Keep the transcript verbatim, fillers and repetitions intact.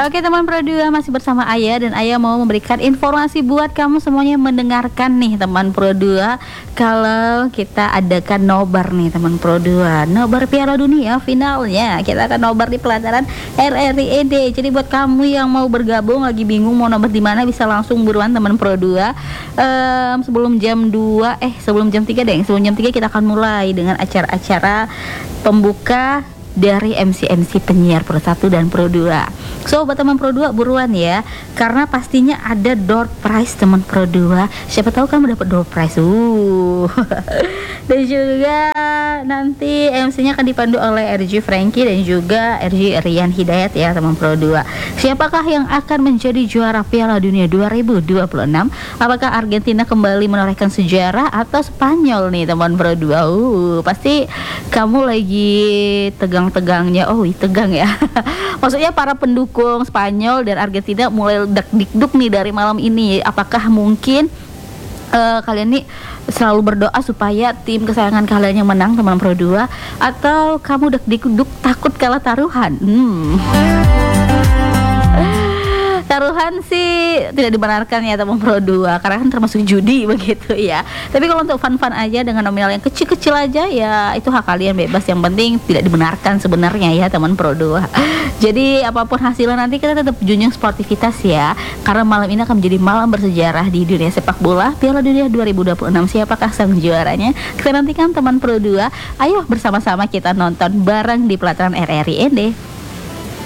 Oke teman Pro dua, masih bersama Ayah dan Ayah mau memberikan informasi buat kamu semuanya mendengarkan nih teman Pro dua. Kalau kita adakan nobar nih teman Pro dua, nobar Piala Dunia finalnya kita akan nobar di pelataran R R I E D. Jadi buat kamu yang mau bergabung lagi bingung mau nobar di mana, bisa langsung buruan teman Pro dua. Um, sebelum jam dua eh sebelum jam tiga deh. Sebelum jam tiga kita akan mulai dengan acara-acara pembuka dari M C M C penyiar Pro satu dan Pro dua. So buat teman Pro dua buruan ya, karena pastinya ada door prize teman Pro dua. Siapa tahu kamu dapat door prize. Uh. Dan juga nanti M C-nya akan dipandu oleh R J Franky dan juga R J Rian Hidayat ya teman Pro dua. Siapakah yang akan menjadi juara Piala Dunia dua ribu dua puluh enam? Apakah Argentina kembali menorehkan sejarah atau Spanyol nih teman Pro dua? Uh, pasti kamu lagi tegang-tegangnya. Oh, tegang ya. Maksudnya para pendukung Spanyol dan Argentina mulai dak-dikduk nih dari malam ini. Apakah mungkin uh, kalian nih selalu berdoa supaya tim kesayangan kalian yang menang teman Pro dua, atau kamu dak-dikduk takut kalah taruhan? Hmm. Taruhan sih tidak dibenarkan ya teman Pro dua, karena kan termasuk judi begitu ya. Tapi kalau untuk fun-fun aja dengan nominal yang kecil-kecil aja ya itu hak kalian, bebas. Yang penting tidak dibenarkan sebenarnya ya teman Pro dua. Jadi apapun hasilnya nanti kita tetap junjung sportivitas ya, karena malam ini akan menjadi malam bersejarah di dunia sepak bola Piala Dunia dua ribu dua puluh enam. Siapakah sang juaranya? Kita nantikan teman Pro dua. Ayo bersama-sama kita nonton bareng di pelataran R R I E D.